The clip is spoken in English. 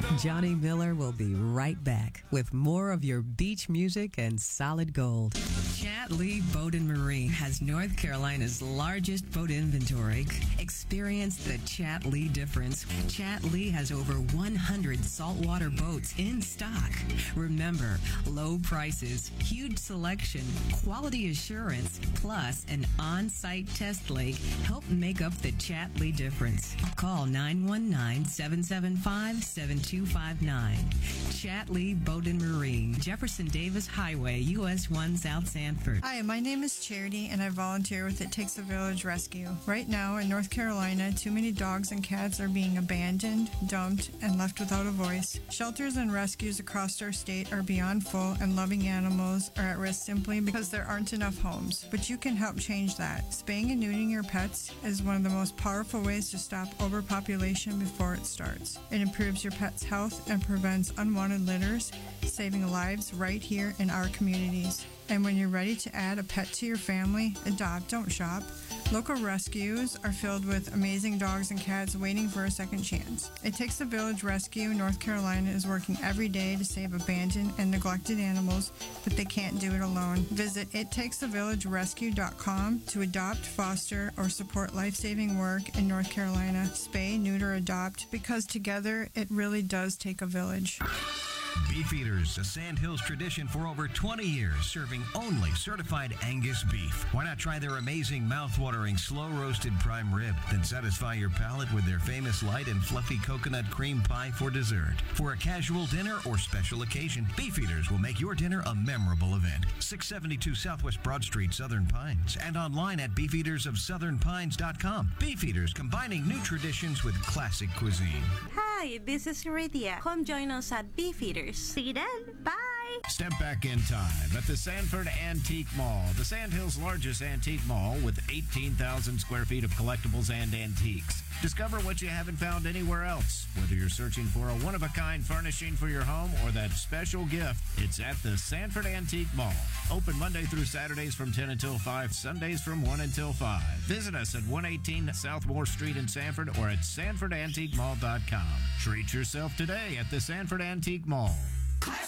Johnny Miller will be right back with more of your beach music and solid gold. Chat Lee Boat and Marine has North Carolina's largest boat inventory. Experience the Chat Lee difference. Chat Lee has over 100 saltwater boats in stock. Remember, low prices, huge selection, quality assurance, plus an on-site test lake help make up the Chat Lee difference. Call 919-775-7259. Chat Lee Boat and Marine, Jefferson Davis Highway, US 1 South Sanford. Hi, my name is Charity, and I volunteer with It Takes a Village Rescue. Right now in North Carolina, too many dogs and cats are being abandoned, dumped, and left without a voice. Shelters and rescues across our state are beyond full, and loving animals are at risk simply because there aren't enough homes. But you can help change that. Spaying and neutering your pets is one of the most powerful ways to stop overpopulation before it starts. It improves your pet's health and prevents unwanted litters, saving lives right here in our communities. And when you're ready to add a pet to your family, adopt, don't shop. Local rescues are filled with amazing dogs and cats waiting for a second chance. It Takes a Village Rescue North Carolina is working every day to save abandoned and neglected animals, but they can't do it alone. Visit ittakesAVillageRescue.com to adopt, foster, or support life-saving work in North Carolina. Spay, neuter, adopt, because together it really does take a village. Beefeaters, a Sandhills tradition for over 20 years, serving only certified Angus beef. Why not try their amazing mouth-watering slow-roasted prime rib, then satisfy your palate with their famous light and fluffy coconut cream pie for dessert. For a casual dinner or special occasion, Beefeaters will make your dinner a memorable event. 672 Southwest Broad Street, Southern Pines, and online at beefeatersofsouthernpines.com. Beefeaters, combining new traditions with classic cuisine. Hi, this is Radia. Come join us at Beefeaters. See you then. Bye. Step back in time at the Sanford Antique Mall, the Sandhills' largest antique mall with 18,000 square feet of collectibles and antiques. Discover what you haven't found anywhere else. Whether you're searching for a one-of-a-kind furnishing for your home or that special gift, it's at the Sanford Antique Mall. Open Monday through Saturdays from 10 until 5, Sundays from 1 until 5. Visit us at 118 South Moore Street in Sanford or at sanfordantiquemall.com. Treat yourself today at the Sanford Antique Mall.